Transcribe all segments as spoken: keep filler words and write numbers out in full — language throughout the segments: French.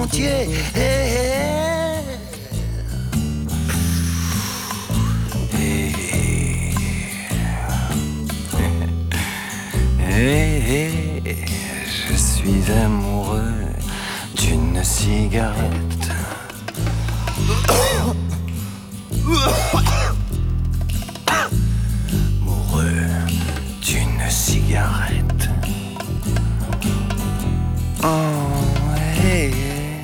entier. Je suis amoureux d'une cigarette. Amoureux d'une cigarette. Oh, hey.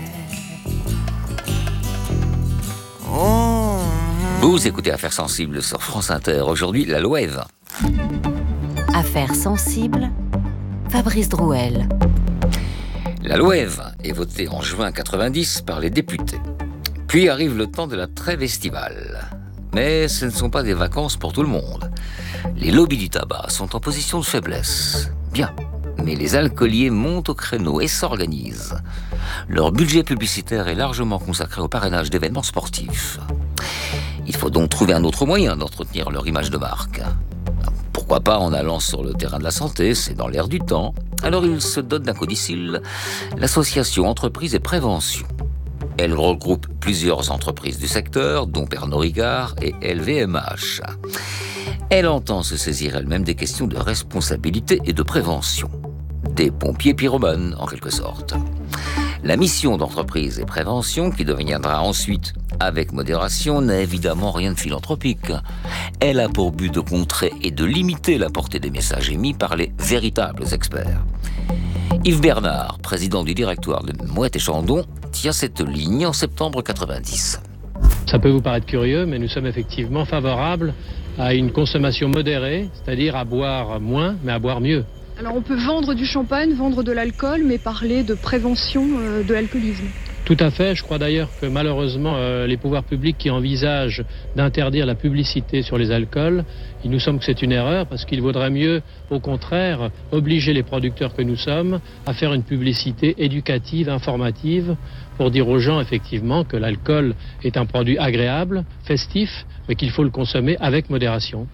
Oh. Vous écoutez Affaires sensibles sur France Inter. Aujourd'hui, la loi Evin. Affaires sensibles, Fabrice Drouel. La loi Evin est votée en juin quatre-vingt-dix par les députés. Puis arrive le temps de la trêve estivale. Mais ce ne sont pas des vacances pour tout le monde. Les lobbies du tabac sont en position de faiblesse. Bien, mais les alcooliers montent au créneau et s'organisent. Leur budget publicitaire est largement consacré au parrainage d'événements sportifs. Il faut donc trouver un autre moyen d'entretenir leur image de marque. Pourquoi pas en allant sur le terrain de la santé, c'est dans l'air du temps. Alors ils se dotent d'un codicille, l'association Entreprise et Prévention. Elle regroupe plusieurs entreprises du secteur, dont Pernod Ricard et L V M H. Elle entend se saisir elle-même des questions de responsabilité et de prévention. Des pompiers pyromanes, en quelque sorte. La mission d'entreprise et prévention, qui deviendra ensuite avec modération, n'a évidemment rien de philanthropique. Elle a pour but de contrer et de limiter la portée des messages émis par les véritables experts. Yves Bernard, président du directoire de Moët et Chandon, tient cette ligne en septembre quatre-vingt-dix. Ça peut vous paraître curieux, mais nous sommes effectivement favorables à une consommation modérée, c'est-à-dire à boire moins, mais à boire mieux. Alors on peut vendre du champagne, vendre de l'alcool, mais parler de prévention euh, de l'alcoolisme. Tout à fait. Je crois d'ailleurs que malheureusement, euh, les pouvoirs publics qui envisagent d'interdire la publicité sur les alcools, il nous semble que c'est une erreur parce qu'il vaudrait mieux, au contraire, obliger les producteurs que nous sommes à faire une publicité éducative, informative, pour dire aux gens effectivement que l'alcool est un produit agréable, festif, mais qu'il faut le consommer avec modération.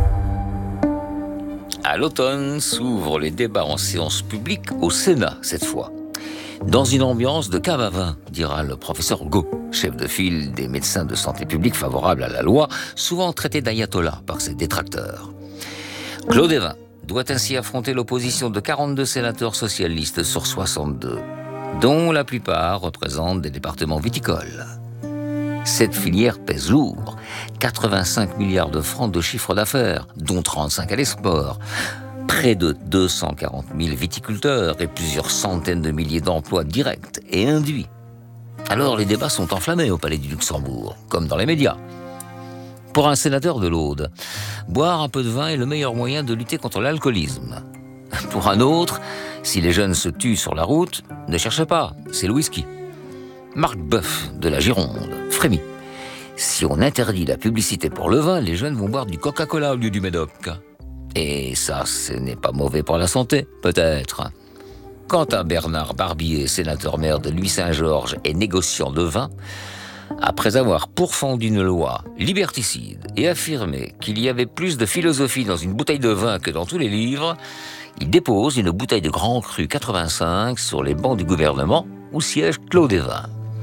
À l'automne s'ouvrent les débats en séance publique au Sénat, cette fois. Dans une ambiance de cave à vin, dira le professeur Go, chef de file des médecins de santé publique favorables à la loi, souvent traité d'ayatollah par ses détracteurs. Claude Evin doit ainsi affronter l'opposition de quarante-deux sénateurs socialistes sur soixante-deux, dont la plupart représentent des départements viticoles. Cette filière pèse lourd, quatre-vingt-cinq milliards de francs de chiffre d'affaires, dont trente-cinq à l'export. Près de deux cent quarante mille viticulteurs et plusieurs centaines de milliers d'emplois directs et induits. Alors les débats sont enflammés au Palais du Luxembourg, comme dans les médias. Pour un sénateur de l'Aude, boire un peu de vin est le meilleur moyen de lutter contre l'alcoolisme. Pour un autre, si les jeunes se tuent sur la route, ne cherchez pas, c'est le whisky. Marc Boeuf, de la Gironde, frémit. Si on interdit la publicité pour le vin, les jeunes vont boire du Coca-Cola au lieu du Médoc. Et ça, ce n'est pas mauvais pour la santé, peut-être. Quant à Bernard Barbier, sénateur-maire de Louis-Saint-Georges et négociant de vin, après avoir pourfendu une loi liberticide et affirmé qu'il y avait plus de philosophie dans une bouteille de vin que dans tous les livres, il dépose une bouteille de Grand Cru quatre-vingt-cinq sur les bancs du gouvernement où siège Claude Evin.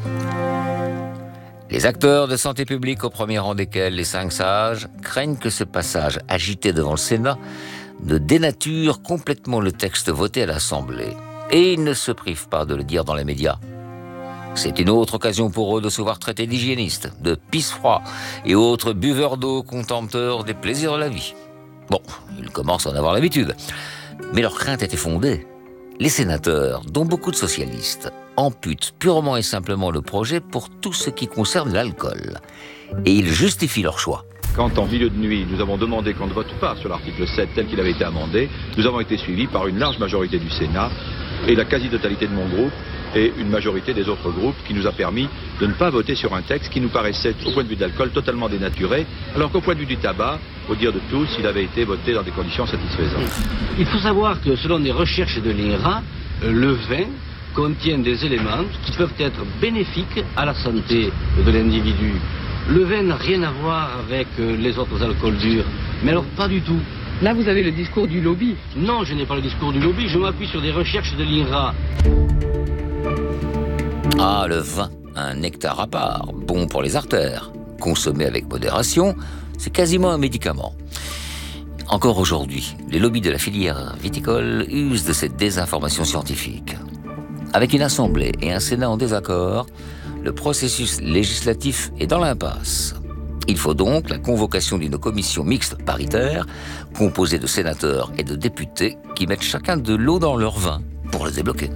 Les acteurs de santé publique, au premier rang desquels les cinq sages, craignent que ce passage agité devant le Sénat ne dénature complètement le texte voté à l'Assemblée. Et ils ne se privent pas de le dire dans les médias. C'est une autre occasion pour eux de se voir traités d'hygiénistes, de pisse-froid et autres buveurs d'eau contempteurs des plaisirs de la vie. Bon, ils commencent à en avoir l'habitude. Mais leur crainte était fondée. Les sénateurs, dont beaucoup de socialistes, amputent purement et simplement le projet pour tout ce qui concerne l'alcool. Et ils justifient leur choix. Quand en milieu de nuit, nous avons demandé qu'on ne vote pas sur l'article sept tel qu'il avait été amendé, nous avons été suivis par une large majorité du Sénat et la quasi-totalité de mon groupe et une majorité des autres groupes qui nous a permis de ne pas voter sur un texte qui nous paraissait, au point de vue de l'alcool, totalement dénaturé, alors qu'au point de vue du tabac, au dire de tous, il avait été voté dans des conditions satisfaisantes. Il faut savoir que selon des recherches de l'I N R A, le vin contient des éléments qui peuvent être bénéfiques à la santé de l'individu. Le vin n'a rien à voir avec les autres alcools durs, mais alors pas du tout. Là, vous avez le discours du lobby. Non, je n'ai pas le discours du lobby, je m'appuie sur des recherches de l'I N R A. Ah, le vin, un nectar à part, bon pour les artères. Consommé avec modération, c'est quasiment un médicament. Encore aujourd'hui, les lobbies de la filière viticole usent de cette désinformation scientifique. Avec une assemblée et un Sénat en désaccord, le processus législatif est dans l'impasse. Il faut donc la convocation d'une commission mixte paritaire, composée de sénateurs et de députés qui mettent chacun de l'eau dans leur vin pour le débloquer.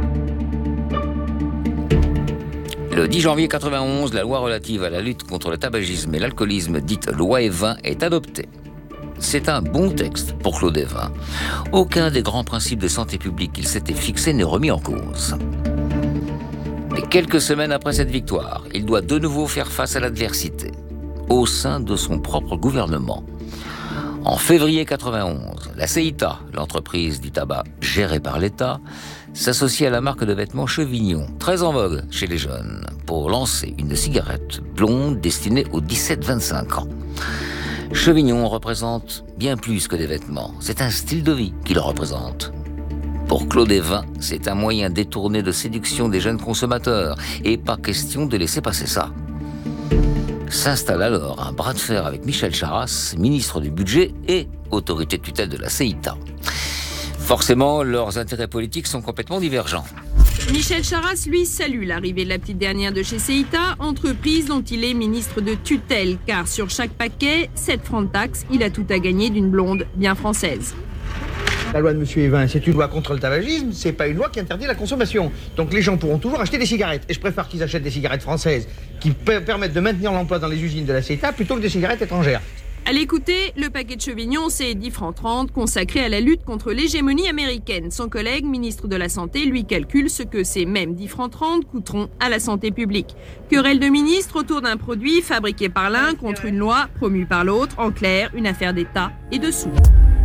Le dix janvier quatre-vingt-onze, la loi relative à la lutte contre le tabagisme et l'alcoolisme, dite loi Evin, est adoptée. C'est un bon texte pour Claude Evin. Aucun des grands principes de santé publique qu'il s'était fixé n'est remis en cause. Mais quelques semaines après cette victoire, il doit de nouveau faire face à l'adversité, au sein de son propre gouvernement. En février quatre-vingt-onze, la C I T A, l'entreprise du tabac gérée par l'État, s'associe à la marque de vêtements Chevignon, très en vogue chez les jeunes, pour lancer une cigarette blonde destinée aux dix-sept vingt-cinq ans. Chevignon représente bien plus que des vêtements, c'est un style de vie qui le représente. Pour Claude Evin, c'est un moyen détourné de séduction des jeunes consommateurs, et pas question de laisser passer ça. S'installe alors un bras de fer avec Michel Charasse, ministre du Budget et autorité de tutelle de la C I T A. Forcément, leurs intérêts politiques sont complètement divergents. Michel Charasse, lui, salue l'arrivée de la petite dernière de chez C I T A, entreprise dont il est ministre de tutelle, car sur chaque paquet, sept francs de taxe, il a tout à gagner d'une blonde bien française. La loi de M. Evin, c'est une loi contre le tabagisme, c'est pas une loi qui interdit la consommation. Donc les gens pourront toujours acheter des cigarettes. Et je préfère qu'ils achètent des cigarettes françaises qui permettent de maintenir l'emploi dans les usines de la C I T A plutôt que des cigarettes étrangères. À l'écouter, le paquet de Chevignon, c'est dix francs trente consacré à la lutte contre l'hégémonie américaine. Son collègue, ministre de la Santé, lui calcule ce que ces mêmes dix francs trente coûteront à la santé publique. Querelle de ministres autour d'un produit fabriqué par l'un contre une loi promue par l'autre. En clair, une affaire d'État et de sous.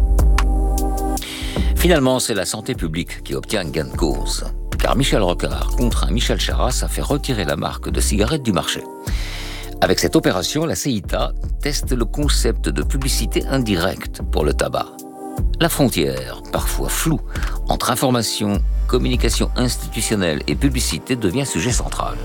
Finalement, c'est la santé publique qui obtient un gain de cause. Car Michel Rocard contraint Michel Charasse à faire retirer la marque de cigarettes du marché. Avec cette opération, la C I T A teste le concept de publicité indirecte pour le tabac. La frontière, parfois floue, entre information, communication institutionnelle et publicité devient sujet central.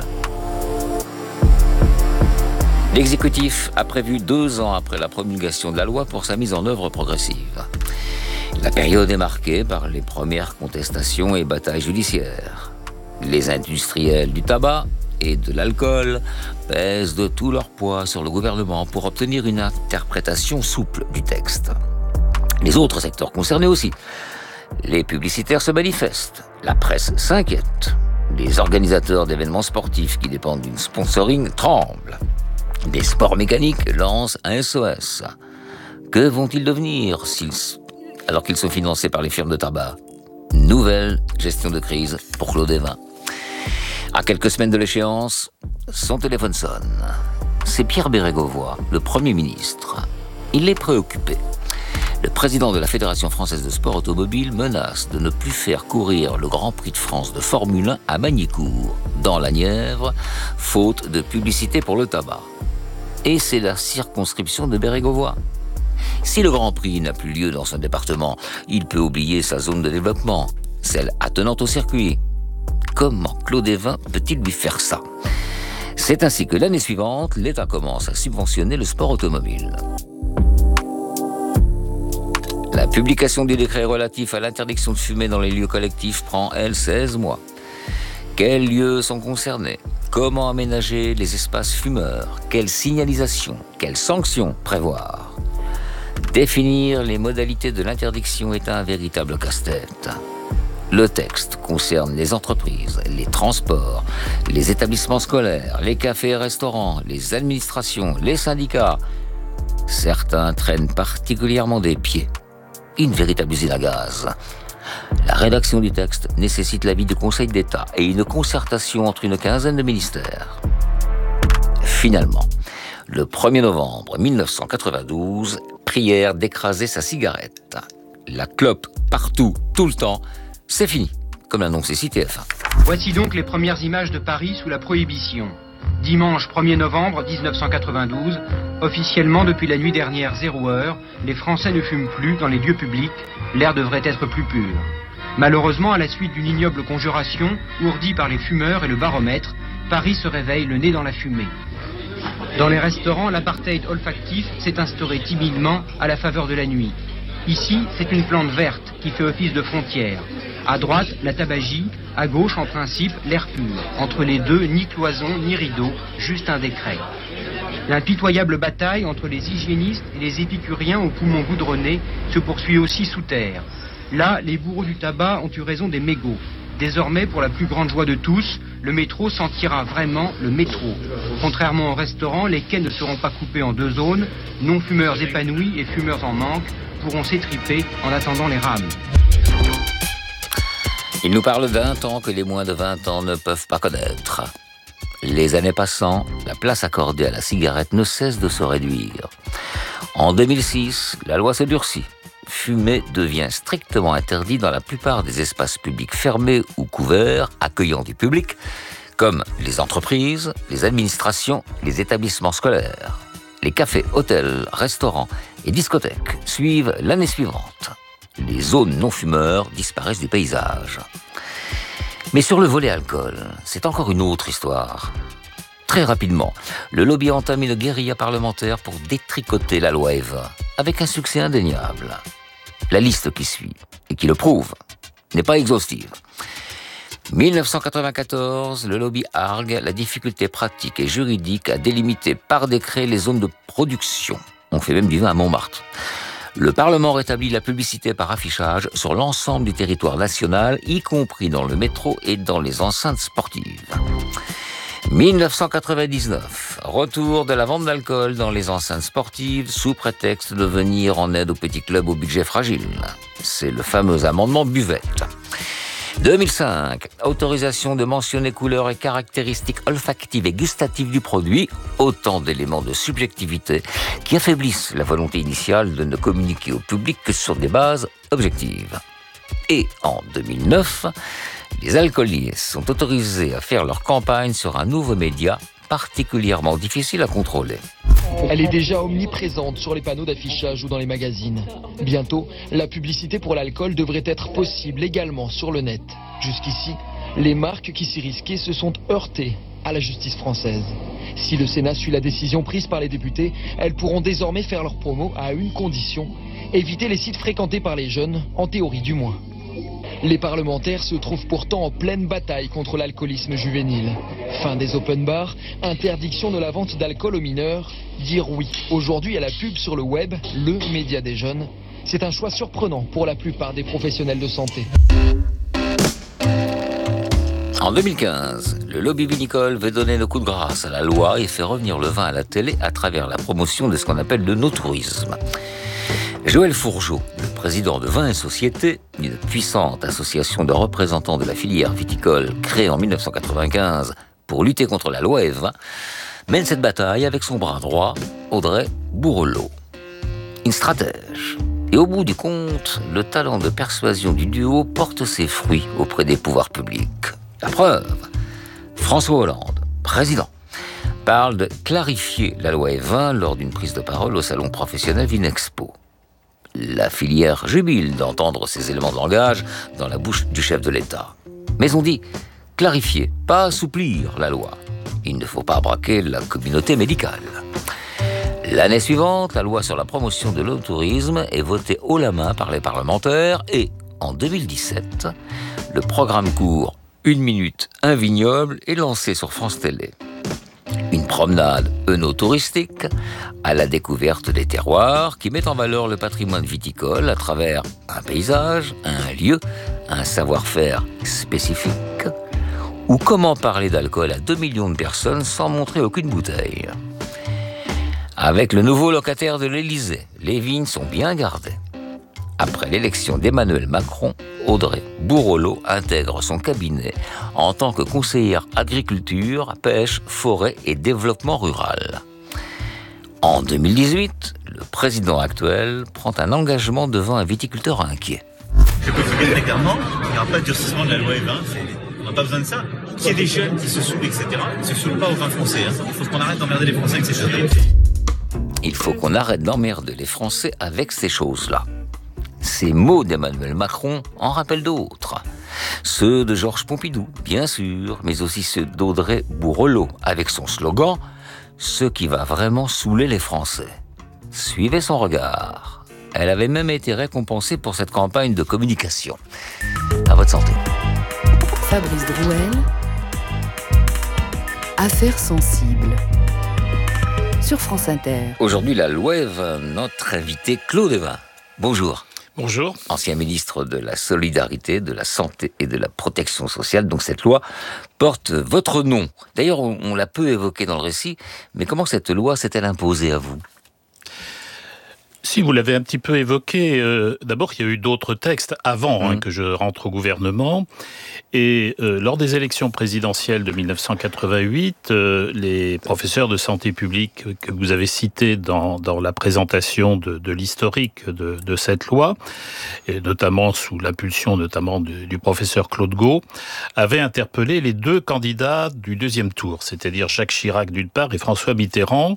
L'exécutif a prévu deux ans après la promulgation de la loi pour sa mise en œuvre progressive. La période est marquée par les premières contestations et batailles judiciaires. Les industriels du tabac et de l'alcool pèsent de tout leur poids sur le gouvernement pour obtenir une interprétation souple du texte. Les autres secteurs concernés aussi. Les publicitaires se manifestent, la presse s'inquiète, les organisateurs d'événements sportifs qui dépendent d'une sponsoring tremblent, des sports mécaniques lancent un S O S. Que vont-ils devenir s'ils, alors qu'ils sont financés par les firmes de tabac? Nouvelle gestion de crise pour Claude Evin. À quelques semaines de l'échéance, son téléphone sonne. C'est Pierre Bérégovoy, le Premier ministre. Il est préoccupé. Le président de la Fédération française de sport automobile menace de ne plus faire courir le Grand Prix de France de Formule un à Magny-Cours, dans la Nièvre, faute de publicité pour le tabac. Et c'est la circonscription de Bérégovoy. Si le Grand Prix n'a plus lieu dans son département, il peut oublier sa zone de développement, celle attenante au circuit. Comment Claude Evin peut-il lui faire ça? C'est ainsi que l'année suivante, l'État commence à subventionner le sport automobile. La publication du décret relatif à l'interdiction de fumer dans les lieux collectifs prend, elle, seize mois. Quels lieux sont concernés? Comment aménager les espaces fumeurs? Quelle signalisation? Quelles sanctions prévoir? Définir les modalités de l'interdiction est un véritable casse-tête. Le texte concerne les entreprises, les transports, les établissements scolaires, les cafés et restaurants, les administrations, les syndicats. Certains traînent particulièrement des pieds. Une véritable usine à gaz. La rédaction du texte nécessite l'avis du Conseil d'État et une concertation entre une quinzaine de ministères. Finalement, le premier novembre mille neuf cent quatre-vingt-douze, prière d'écraser sa cigarette. La clope partout, tout le temps, c'est fini, comme l'annonçait C T F un. Voici donc les premières images de Paris sous la prohibition. Dimanche premier novembre mille neuf cent quatre-vingt-douze, officiellement depuis la nuit dernière zéro heure, les Français ne fument plus dans les lieux publics, l'air devrait être plus pur. Malheureusement, à la suite d'une ignoble conjuration, ourdie par les fumeurs et le baromètre, Paris se réveille le nez dans la fumée. Dans les restaurants, l'apartheid olfactif s'est instauré timidement à la faveur de la nuit. Ici, c'est une plante verte qui fait office de frontière. À droite, la tabagie, à gauche, en principe, l'air pur. Entre les deux, ni cloison, ni rideau, juste un décret. L'impitoyable bataille entre les hygiénistes et les épicuriens aux poumons goudronnés se poursuit aussi sous terre. Là, les bourreaux du tabac ont eu raison des mégots. Désormais, pour la plus grande joie de tous, le métro sentira vraiment le métro. Contrairement au restaurant, les quais ne seront pas coupés en deux zones. Non-fumeurs épanouis et fumeurs en manque pourront s'étriper en attendant les rames. Il nous parle d'un temps que les moins de vingt ans ne peuvent pas connaître. Les années passant, la place accordée à la cigarette ne cesse de se réduire. En deux mille six, la loi se durcit. Fumer devient strictement interdit dans la plupart des espaces publics fermés ou couverts, accueillant du public, comme les entreprises, les administrations, les établissements scolaires. Les cafés, hôtels, restaurants et discothèques suivent l'année suivante. Les zones non-fumeurs disparaissent du paysage. Mais sur le volet alcool, c'est encore une autre histoire. Très rapidement, le lobby entame une guérilla parlementaire pour détricoter la loi Evin, avec un succès indéniable. La liste qui suit, et qui le prouve, n'est pas exhaustive. dix-neuf cent quatre-vingt-quatorze, le lobby argue la difficulté pratique et juridique à délimiter par décret les zones de production. On fait même du vin à Montmartre. Le Parlement rétablit la publicité par affichage sur l'ensemble du territoire national, y compris dans le métro et dans les enceintes sportives. dix-neuf cent quatre-vingt-dix-neuf, retour de la vente d'alcool dans les enceintes sportives sous prétexte de venir en aide aux petits clubs au budget fragile. C'est le fameux amendement Buvette. deux mille cinq, autorisation de mentionner couleurs et caractéristiques olfactives et gustatives du produit, autant d'éléments de subjectivité qui affaiblissent la volonté initiale de ne communiquer au public que sur des bases objectives. Et en deux mille neuf, les alcooliers sont autorisés à faire leur campagne sur un nouveau média particulièrement difficile à contrôler. Elle est déjà omniprésente sur les panneaux d'affichage ou dans les magazines. Bientôt, la publicité pour l'alcool devrait être possible également sur le net. Jusqu'ici, les marques qui s'y risquaient se sont heurtées à la justice française. Si le Sénat suit la décision prise par les députés, elles pourront désormais faire leur promo à une condition, éviter les sites fréquentés par les jeunes, en théorie du moins. Les parlementaires se trouvent pourtant en pleine bataille contre l'alcoolisme juvénile. Fin des open bars, interdiction de la vente d'alcool aux mineurs, dire oui aujourd'hui à la pub sur le web, le média des jeunes, c'est un choix surprenant pour la plupart des professionnels de santé. En deux mille quinze, le lobby vinicole veut donner le coup de grâce à la loi et fait revenir le vin à la télé à travers la promotion de ce qu'on appelle le no-tourisme. Joël Fourgeot, le président de Vin et Société, une puissante association de représentants de la filière viticole créée en dix-neuf cent quatre-vingt-quinze pour lutter contre la loi Evin, mène cette bataille avec son bras droit, Audrey Bourrelot. Une stratège. Et au bout du compte, le talent de persuasion du duo porte ses fruits auprès des pouvoirs publics. La preuve, François Hollande, président, parle de clarifier la loi Evin lors d'une prise de parole au salon professionnel Vinexpo. La filière jubile d'entendre ces éléments de langage dans la bouche du chef de l'État. Mais on dit clarifier, pas assouplir la loi. Il ne faut pas braquer la communauté médicale. L'année suivante, la loi sur la promotion de l'eau-tourisme est votée haut la main par les parlementaires et, en deux mille dix-sept, le programme court Une minute, un vignoble est lancé sur France Télé. Une promenade œnotouristique à la découverte des terroirs qui met en valeur le patrimoine viticole à travers un paysage, un lieu, un savoir-faire spécifique, ou comment parler d'alcool à deux millions de personnes sans montrer aucune bouteille. Avec le nouveau locataire de l'Élysée, les vignes sont bien gardées. Après l'élection d'Emmanuel Macron, Audrey Bourrelot intègre son cabinet en tant que conseillère agriculture, pêche, forêt et développement rural. En deux mille dix-huit, le président actuel prend un engagement devant un viticulteur inquiet. Je peux vous dire très clairement, il n'y aura pas de durcissement de la loi Evin, on n'a pas besoin de ça. S'il y a des jeunes qui se saoulent, et cetera, ils ne se saoulent pas au vin français. Hein. Il faut qu'on arrête d'emmerder les Français avec ces choses-là. Il faut qu'on arrête d'emmerder les Français avec ces choses-là. Ces mots d'Emmanuel Macron en rappellent d'autres. Ceux de Georges Pompidou, bien sûr, mais aussi ceux d'Audrey Bourrelot, avec son slogan « Ce qui va vraiment saouler les Français ». Suivez son regard. Elle avait même été récompensée pour cette campagne de communication. À votre santé. Fabrice Drouel, Affaires sensibles, sur France Inter. Aujourd'hui, la Loève, notre invité Claude Évin. Bonjour. Bonjour. Ancien ministre de la Solidarité, de la Santé et de la Protection sociale. Donc cette loi porte votre nom. D'ailleurs, on, on l'a peu évoqué dans le récit, mais comment cette loi s'est-elle imposée à vous ? Si vous l'avez un petit peu évoqué, euh, d'abord il y a eu d'autres textes avant mmh. hein, que je rentre au gouvernement, et euh, lors des élections présidentielles de dix-neuf cent quatre-vingt-huit, euh, les professeurs de santé publique que vous avez cités dans, dans la présentation de, de l'historique de, de cette loi, et notamment sous l'impulsion notamment du, du professeur Claude Gau, avaient interpellé les deux candidats du deuxième tour, c'est-à-dire Jacques Chirac d'une part et François Mitterrand,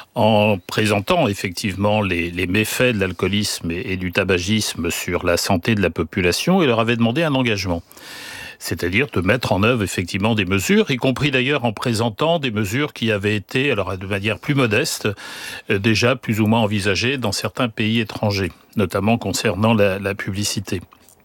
en présentant effectivement les, les méfaits de l'alcoolisme et, et du tabagisme sur la santé de la population, et leur avait demandé un engagement. C'est-à-dire de mettre en œuvre effectivement des mesures, y compris d'ailleurs en présentant des mesures qui avaient été, alors de manière plus modeste, euh, déjà plus ou moins envisagées dans certains pays étrangers, notamment concernant la, la publicité.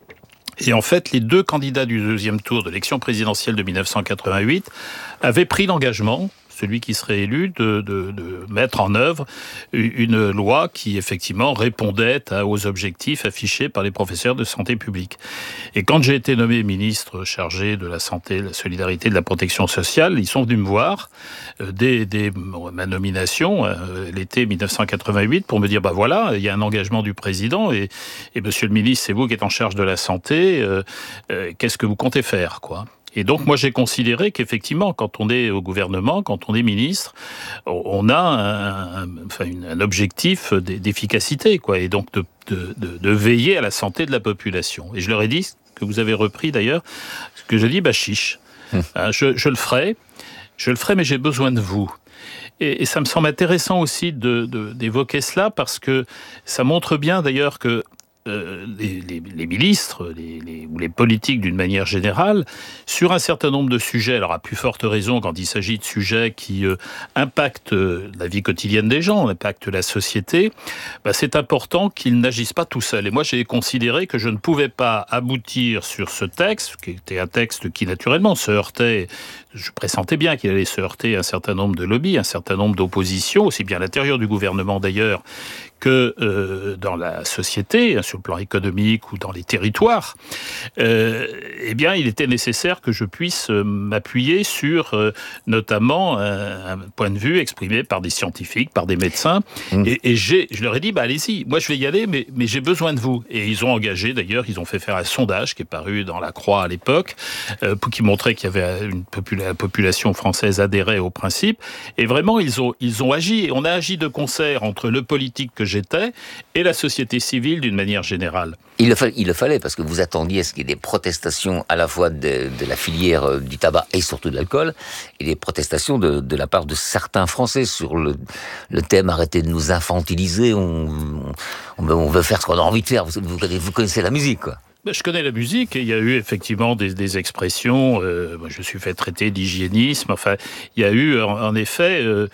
Et en fait, les deux candidats du deuxième tour de l'élection présidentielle de dix-neuf cent quatre-vingt-huit avaient pris l'engagement, celui qui serait élu, de, de, de mettre en œuvre une loi qui, effectivement, répondait à, aux objectifs affichés par les professeurs de santé publique. Et quand j'ai été nommé ministre chargé de la santé, de la solidarité, de la protection sociale, ils sont venus me voir euh, dès, dès ma nomination, euh, l'été dix-neuf cent quatre-vingt-huit, pour me dire, bah voilà, il y a un engagement du président, et, et monsieur le ministre, c'est vous qui êtes en charge de la santé, euh, euh, qu'est-ce que vous comptez faire, quoi ? Et donc, moi, j'ai considéré qu'effectivement, quand on est au gouvernement, quand on est ministre, on a un, un, enfin, un objectif d'efficacité, quoi, et donc de, de, de, de veiller à la santé de la population. Et je leur ai dit, que vous avez repris d'ailleurs, ce que je dis, bah chiche, mmh. hein, je, je le ferai, je le ferai, mais j'ai besoin de vous. Et, et ça me semble intéressant aussi de, de, d'évoquer cela, parce que ça montre bien d'ailleurs que Euh, les, les, les ministres les, les, ou les politiques d'une manière générale, sur un certain nombre de sujets, alors à plus forte raison quand il s'agit de sujets qui euh, impactent euh, la vie quotidienne des gens, impactent la société, bah, c'est important qu'ils n'agissent pas tout seuls. Et moi j'ai considéré que je ne pouvais pas aboutir sur ce texte, qui était un texte qui naturellement se heurtait, je pressentais bien qu'il allait se heurter à un certain nombre de lobbies, un certain nombre d'oppositions, aussi bien à l'intérieur du gouvernement d'ailleurs, que euh, dans la société, sur le plan économique ou dans les territoires, euh, eh bien, il était nécessaire que je puisse euh, m'appuyer sur, euh, notamment, un, un point de vue exprimé par des scientifiques, par des médecins. Mmh. Et, et j'ai, je leur ai dit, bah, allez-y, moi je vais y aller, mais, mais j'ai besoin de vous. Et ils ont engagé, d'ailleurs, ils ont fait faire un sondage qui est paru dans La Croix à l'époque, euh, qui montrait qu'il y avait une popula- la population française adhérait au principe. Et vraiment, ils ont, ils ont agi. Et on a agi de concert entre le politique que j'étais et la société civile d'une manière générale. Il le, fallait, il le fallait, parce que vous attendiez à ce qu'il y ait des protestations à la fois de, de la filière du tabac et surtout de l'alcool, et des protestations de, de la part de certains Français sur le, le thème « Arrêtez de nous infantiliser, on, on, on veut faire ce qu'on a envie de faire ». Vous, vous, vous connaissez la musique, quoi. Je connais la musique et il y a eu effectivement des, des expressions, euh, je me suis fait traiter d'hygiénisme, enfin, il y a eu en, en effet euh,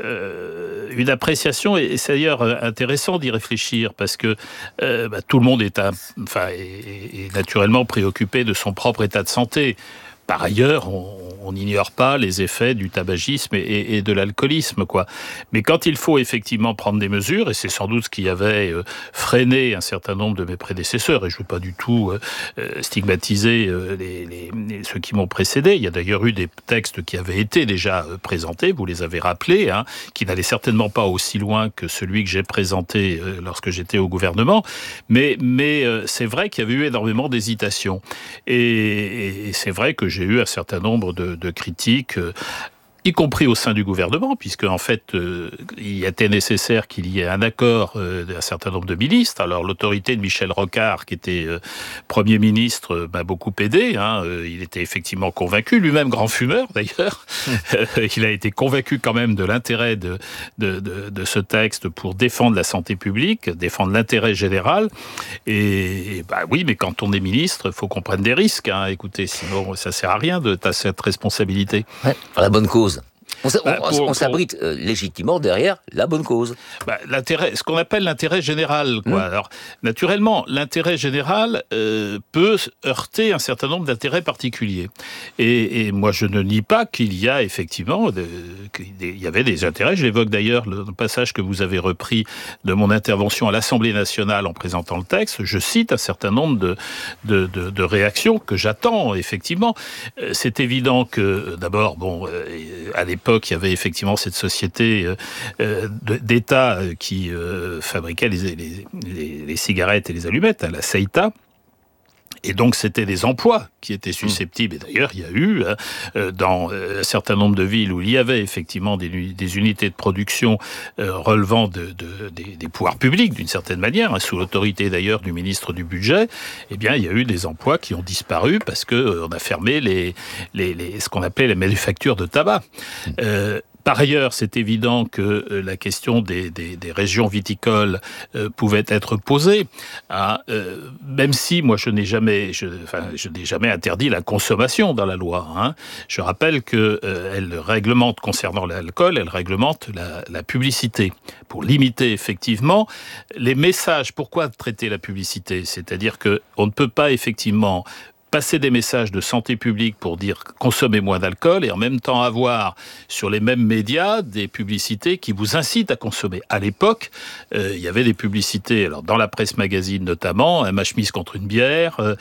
euh, une appréciation, et c'est d'ailleurs intéressant d'y réfléchir, parce que euh, bah, tout le monde est, un, enfin, est, est naturellement préoccupé de son propre état de santé. Par ailleurs, on n'ignore pas les effets du tabagisme et, et, et de l'alcoolisme, quoi. Mais quand il faut effectivement prendre des mesures, et c'est sans doute ce qui avait euh, freiné un certain nombre de mes prédécesseurs, et je ne veux pas du tout euh, stigmatiser euh, les, les, les, ceux qui m'ont précédé, il y a d'ailleurs eu des textes qui avaient été déjà euh, présentés, vous les avez rappelés, hein, qui n'allaient certainement pas aussi loin que celui que j'ai présenté euh, lorsque j'étais au gouvernement, mais, mais euh, c'est vrai qu'il y avait eu énormément d'hésitation. Et, et c'est vrai que j'ai eu un certain nombre de, de critiques, euh, y compris au sein du gouvernement, puisque en fait, euh, il était nécessaire qu'il y ait un accord euh, d'un certain nombre de ministres. Alors l'autorité de Michel Rocard, qui était euh, Premier ministre, euh, m'a beaucoup aidé. Hein. Euh, il était effectivement convaincu, lui-même grand fumeur d'ailleurs. Mmh. Il a été convaincu quand même de l'intérêt de, de, de, de ce texte pour défendre la santé publique, défendre l'intérêt général. Et, et bah oui, mais quand on est ministre, il faut qu'on prenne des risques. Hein. Écoutez, sinon ça sert à rien de ta cette responsabilité. Ouais, pour la bonne cause. On, bah, on, pour, on s'abrite euh, légitimement derrière la bonne cause. Bah, l'intérêt, ce qu'on appelle l'intérêt général, quoi. Mmh. Alors, naturellement, l'intérêt général euh, peut heurter un certain nombre d'intérêts particuliers. Et, et moi, je ne nie pas qu'il y a effectivement, de, qu'il y avait des intérêts. Je l'évoque d'ailleurs le passage que vous avez repris de mon intervention à l'Assemblée nationale en présentant le texte. Je cite un certain nombre de, de, de, de réactions que j'attends, effectivement. C'est évident que, d'abord, bon, à l'époque, il y avait effectivement cette société euh, d'État qui euh, fabriquait les, les, les, les cigarettes et les allumettes, hein, la CEITA. Et donc, c'était des emplois qui étaient susceptibles. Et d'ailleurs, il y a eu, euh, dans euh, un certain nombre de villes où il y avait effectivement des, des unités de production euh, relevant de, de, des, des pouvoirs publics, d'une certaine manière, hein, sous l'autorité d'ailleurs du ministre du Budget, eh bien, il y a eu des emplois qui ont disparu parce qu'on euh, a fermé les, les, les, ce qu'on appelait les manufactures de tabac. Euh, Par ailleurs, c'est évident que la question des, des, des régions viticoles euh, pouvait être posée. Hein, euh, même si moi je n'ai jamais, je, enfin, je n'ai jamais interdit la consommation dans la loi. Hein. Je rappelle que euh, elle réglemente concernant l'alcool, elle réglemente la, la publicité pour limiter effectivement les messages. Pourquoi traiter la publicité ? C'est-à-dire que on ne peut pas effectivement passer des messages de santé publique pour dire consommez moins d'alcool et en même temps avoir sur les mêmes médias des publicités qui vous incitent à consommer. À l'époque, euh, il y avait des publicités, alors dans la presse magazine notamment, ma chemise contre une bière, euh,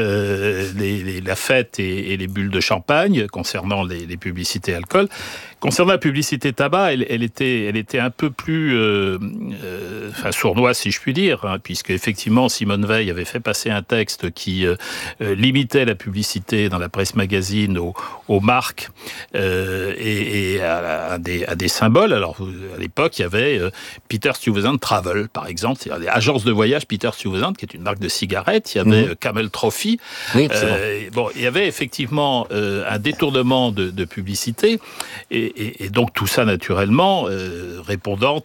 euh, les, les, la fête et, et les bulles de champagne concernant les, les publicités alcool. Concernant la publicité tabac, elle, elle, était, elle était un peu plus euh, euh, enfin, sournoise, si je puis dire, hein, puisque effectivement Simone Veil avait fait passer un texte qui euh, euh, limitait la publicité dans la presse magazine aux, aux marques euh, et, et à, à, des, à des symboles. Alors à l'époque, il y avait euh, Peter Stuyvesant Travel, par exemple, c'est-à-dire les agences de voyage Peter Stuyvesant, qui est une marque de cigarettes. Il y avait mmh. Camel Trophy. Oui, euh, bon. bon, il y avait effectivement euh, un détournement de, de publicité. Et Et, et donc tout ça naturellement euh, répondant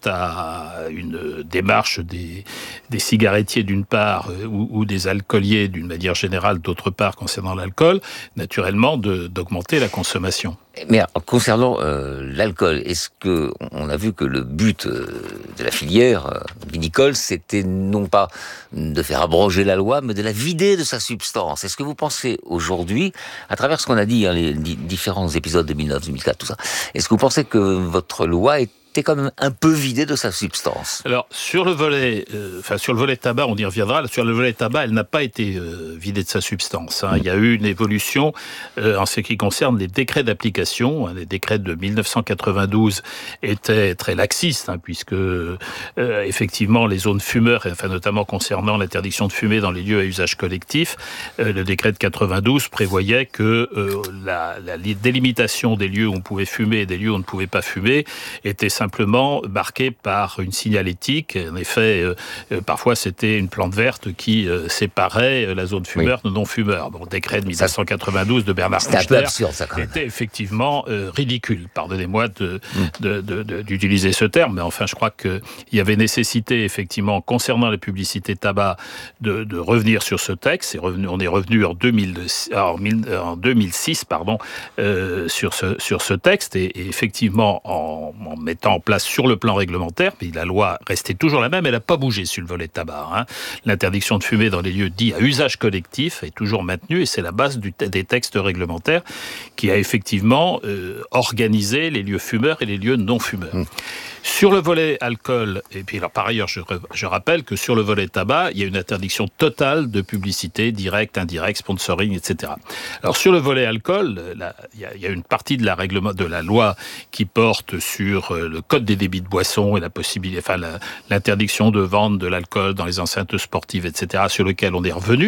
à une démarche des, des cigarettiers d'une part euh, ou, ou des alcooliers d'une manière générale d'autre part concernant l'alcool, naturellement de, d'augmenter la consommation. Mais concernant euh, l'alcool, est-ce que on a vu que le but euh, de la filière euh, vinicole, c'était non pas de faire abroger la loi, mais de la vider de sa substance. Est-ce que vous pensez aujourd'hui, à travers ce qu'on a dit, hein, les différents épisodes de deux mille neuf, deux mille quatre, tout ça, est-ce que vous pensez que votre loi est était quand même un peu vidée de sa substance? Alors, sur le volet, euh, enfin, sur le volet tabac, on y reviendra. Sur le volet tabac, elle n'a pas été euh, vidée de sa substance. Hein. Il y a eu une évolution euh, en ce qui concerne les décrets d'application. Les décrets de mille neuf cent quatre-vingt-douze étaient très laxistes, hein, puisque euh, effectivement, les zones fumeurs, enfin notamment concernant l'interdiction de fumer dans les lieux à usage collectif, euh, le décret de quatre-vingt-douze prévoyait que euh, la, la délimitation des lieux où on pouvait fumer et des lieux où on ne pouvait pas fumer était simplement marqué par une signalétique. En effet, euh, euh, parfois c'était une plante verte qui euh, séparait euh, la zone fumeur oui. de non-fumeur. Bon, décret de mille neuf cent quatre-vingt-douze de Bernard Kouchner était effectivement euh, ridicule. Pardonnez-moi de, mm. de, de, de, d'utiliser ce terme, mais enfin je crois qu'il y avait nécessité effectivement concernant les publicités tabac de, de revenir sur ce texte. Et revenu, on est revenu en, deux mille, en, en deux mille six pardon, euh, sur, ce, sur ce texte et, et effectivement en, en mettant en place sur le plan réglementaire, puis la loi restait toujours la même, elle n'a pas bougé sur le volet tabac. Hein. L'interdiction de fumer dans les lieux dits à usage collectif est toujours maintenue et c'est la base du, des textes réglementaires qui a effectivement euh, organisé les lieux fumeurs et les lieux non fumeurs. Mmh. Sur le volet alcool, et puis alors par ailleurs je, je rappelle que sur le volet tabac, il y a une interdiction totale de publicité, directe, indirecte, sponsoring, et cetera. Alors sur le volet alcool, là, il, y a, il y a une partie de la, règlement, de la loi qui porte sur le code des débits de boissons et la possibilité, enfin la, l'interdiction de vente de l'alcool dans les enceintes sportives, et cetera, sur lequel on est revenu.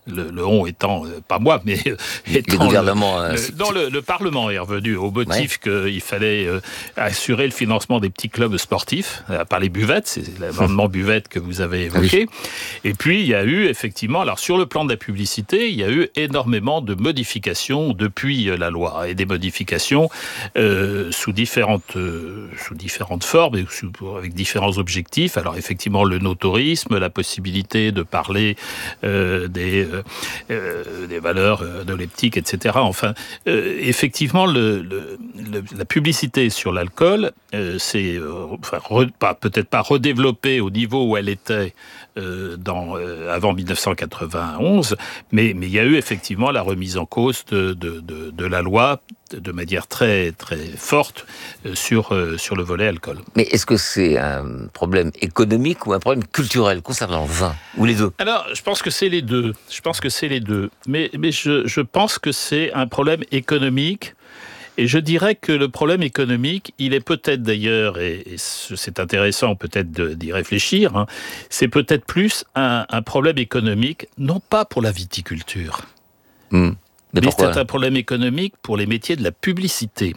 le, le on étant, euh, pas moi, mais euh, étant... Le gouvernement... Le, le, non, le, le Parlement est revenu au motif ouais. qu'il fallait euh, assurer le financement des petits clubs sportifs, euh, par les buvettes, c'est l'amendement buvette que vous avez évoqué. Oui. Et puis, il y a eu, effectivement, alors sur le plan de la publicité, il y a eu énormément de modifications depuis la loi, et des modifications euh, sous, différentes, euh, sous différentes formes, et sous, avec différents objectifs. Alors, effectivement, le notorisme, la possibilité de parler euh, des, euh, des valeurs neuroleptiques, et cetera. Enfin, euh, effectivement, le, le, le, la publicité sur l'alcool, euh, c'est euh, enfin, re, pas, peut-être pas redéveloppée au niveau où elle était euh, dans, euh, avant dix-neuf cent quatre-vingt-onze, mais, mais il y a eu effectivement la remise en cause de, de, de, de la loi de manière très, très forte sur, sur le volet alcool. Mais est-ce que c'est un problème économique ou un problème culturel concernant le vin, ou les deux? Alors, je pense que c'est les deux. Je pense que c'est les deux. Mais, mais je, je pense que c'est un problème économique. Et je dirais que le problème économique, il est peut-être d'ailleurs, et, et c'est intéressant peut-être de, d'y réfléchir, hein, c'est peut-être plus un, un problème économique, non pas pour la viticulture. Mmh. Mais, mais c'est un problème économique pour les métiers de la publicité.